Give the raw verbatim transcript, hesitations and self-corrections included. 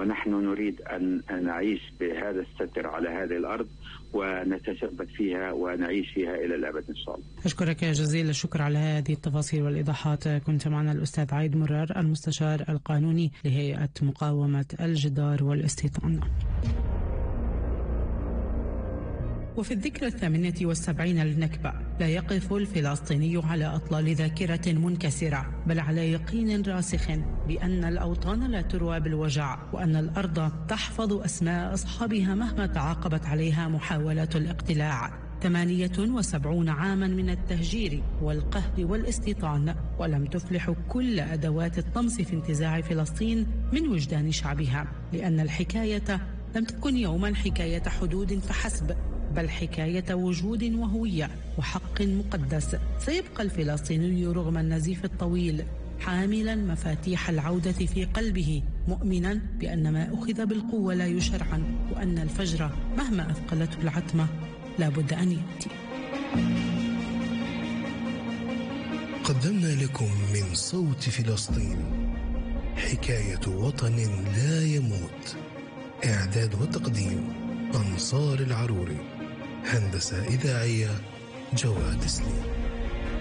ونحن نريد أن نعيش بهذا الستر على هذه الأرض ونتثبت فيها ونعيش فيها إلى الأبد إن شاء الله. أشكرك جزيل الشكر على هذه التفاصيل والإيضاحات. كنت معنا الأستاذ عايد مرار المستشار القانوني لهيئة مقاومة الجدار والاستيطان. وفي الذكرى الثامنة والسبعين للنكبة لا يقف الفلسطيني على أطلال ذاكرة منكسرة، بل على يقين راسخ بأن الأوطان لا تروى بالوجع، وأن الأرض تحفظ أسماء أصحابها مهما تعاقبت عليها محاولات الاقتلاع. ثمانية وسبعون عاما من التهجير والقهر والاستيطان، ولم تفلح كل أدوات الطمس في انتزاع فلسطين من وجدان شعبها، لأن الحكاية لم تكن يوما حكاية حدود فحسب، بل حكاية وجود وهوية وحق مقدس. سيبقى الفلسطيني رغم النزيف الطويل حاملا مفاتيح العودة في قلبه، مؤمنا بأن ما أخذ بالقوة لا يشرعا، وأن الفجر مهما أثقلته العتمة لا بد أن يأتي. قدمنا لكم من صوت فلسطين حكاية وطن لا يموت. إعداد وتقديم أنصار العروري. هندسة إذاعية جواد سليم.